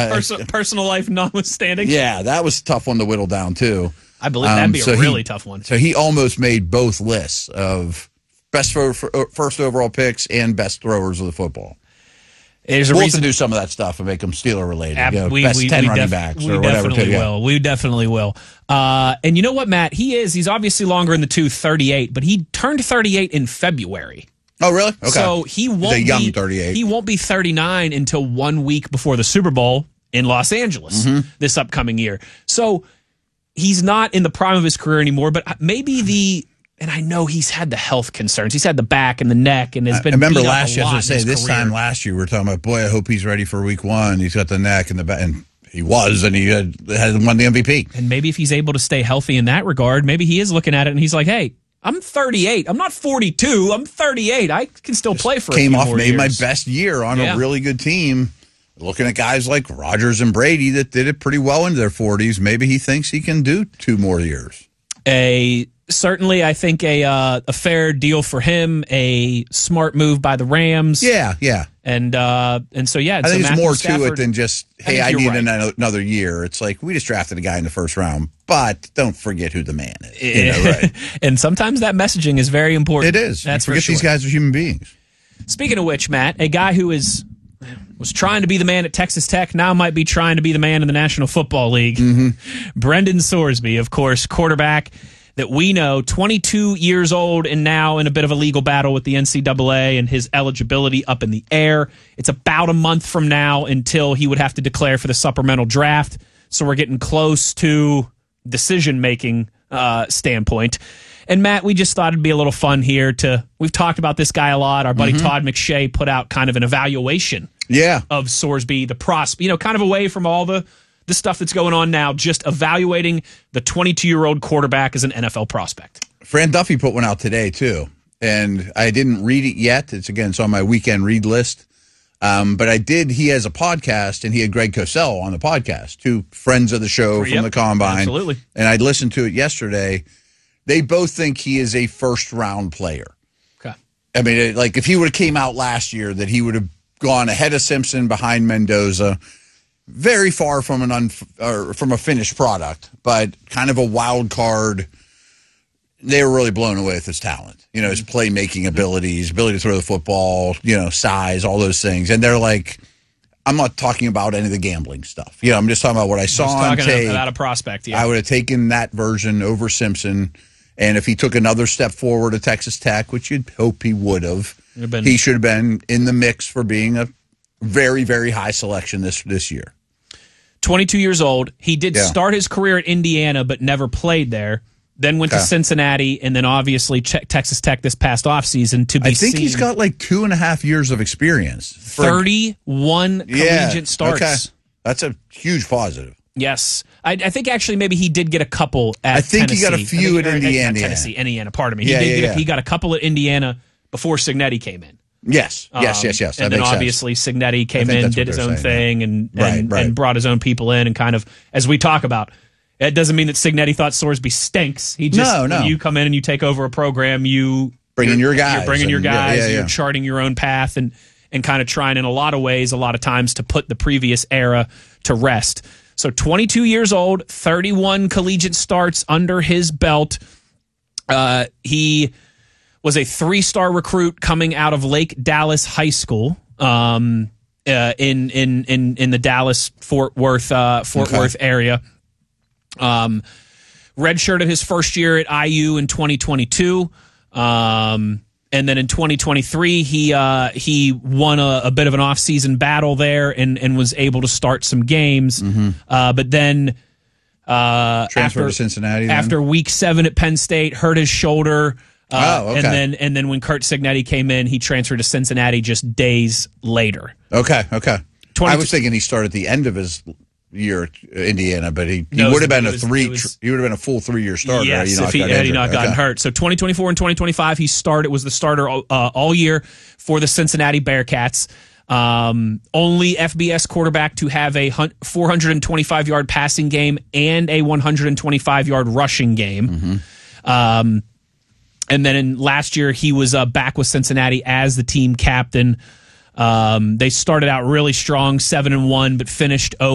Personal life notwithstanding. Yeah, that was a tough one to whittle down, too. I believe that'd be a really tough one. So he almost made both lists of best first overall picks and best throwers of the football. We'll have to do some of that stuff and make them Steeler related. Best 10 running backs or whatever. We definitely will. And you know what, Matt? He's obviously longer in the tooth, 38, but he turned 38 in February. Oh, really? Okay. So he won't He's a young 38. He won't be 39 until 1 week before the Super Bowl in Los Angeles this upcoming year. So he's not in the prime of his career anymore, but maybe and I know he's had the health concerns. He's had the back and the neck, and has been. I remember beat last year. I was going to say this career. time last year we were talking about. Boy, I hope he's ready for week 1. He's got the neck and the back, and he was, and he had won the MVP. And maybe if he's able to stay healthy in that regard, maybe he is looking at it and he's like, "Hey, I'm 38. I'm not 42. I'm 38. I can still play for a few more made years." My best year on a really good team. Looking at guys like Rodgers and Brady that did it pretty well into their 40s, maybe he thinks he can do 2 more years. Certainly, I think a fair deal for him, a smart move by the Rams. Yeah. And so, yeah. I think Matthew there's more Stafford, to it than just, hey, I need another year. It's like, we just drafted a guy in the first round, but don't forget who the man is. Right? And sometimes that messaging is very important. It is. That's forget these guys are human beings. Speaking of which, Matt, a guy who was trying to be the man at Texas Tech, now might be trying to be the man in the National Football League. Brendan Sorsby, of course, quarterback that we know, 22 years old and now in a bit of a legal battle with the NCAA and his eligibility up in the air. It's about a month from now until he would have to declare for the supplemental draft. So we're getting close to decision-making standpoint. And Matt, we just thought it'd be a little fun here we've talked about this guy a lot. Our buddy Todd McShay put out kind of an evaluation of Sorsby, the prospect, kind of away from all the stuff that's going on now, just evaluating the 22-year-old quarterback as an NFL prospect. Fran Duffy put one out today, too. And I didn't read it yet. It's on my weekend read list. But I did. He has a podcast, and he had Greg Cosell on the podcast, 2 friends of the show from the Combine. Absolutely. And I listened to it yesterday. They both think he is a first-round player. Okay. I mean, like, if he would have came out last year, that he would have gone ahead of Simpson, behind Mendoza, very far from from a finished product, but kind of a wild card. They were really blown away with his talent. His playmaking abilities, ability to throw the football, size, all those things. And they're like, I'm not talking about any of the gambling stuff. I'm just talking about what I saw on tape. About a prospect, yeah. I would have taken that version over Simpson. And if he took another step forward at Texas Tech, which you'd hope he would have, he should have been in the mix for being a very, very high selection this year. 22 years old. He did start his career at Indiana, but never played there. Then went to Cincinnati, and then obviously Texas Tech this past offseason to be I think he's got like 2.5 years of experience. 31 collegiate starts. Okay. That's a huge positive. Yes. I think actually maybe he did get a couple at I think Tennessee. He got a few at Indiana. Indiana, pardon me. He got a couple at Indiana before Signetti came in. Yes. And then obviously Signetti came in, did his own thing, and brought his own people in, and kind of, as we talk about, it doesn't mean that Signetti thought Sorsby stinks. He just, when you come in and you take over a program, you bring in your guys. You're bringing your guys. You're charting your own path and kind of trying in a lot of ways, a lot of times, to put the previous era to rest. So 22 years old, 31 collegiate starts under his belt. He was a 3-star recruit coming out of Lake Dallas High School in the Dallas Fort Worth area. Redshirted his first year at IU in 2022. And then in 2023, he won a bit of an off-season battle there and was able to start some games. But then transferred to Cincinnati. After week 7 at Penn State, hurt his shoulder. Okay. And then when Curt Cignetti came in, he transferred to Cincinnati just days later. Okay. I was thinking he started at the end of his year at Indiana, but he would have been he would have been a full 3-year starter. Yes, if he had not gotten hurt. So 2024 and 2025, was the starter all year for the Cincinnati Bearcats. Only FBS quarterback to have a 425-yard passing game and a 125-yard rushing game. And then in last year, he was back with Cincinnati as the team captain. They started out really strong, 7-1, but finished 0